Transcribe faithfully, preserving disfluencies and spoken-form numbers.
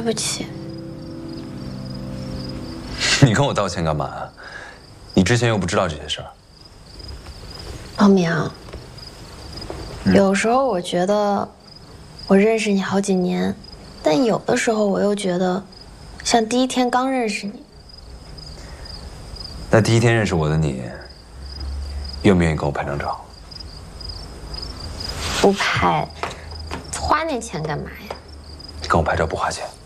不起。 你跟我道歉干嘛？你之前又不知道这些事儿。 王明，嗯、有时候我觉得我认识你好几年，但有的时候我又觉得像第一天刚认识你。 那第一天认识我的你，愿不愿意跟我拍张照？ 不拍，花那钱干嘛呀？ 跟我拍照不花钱。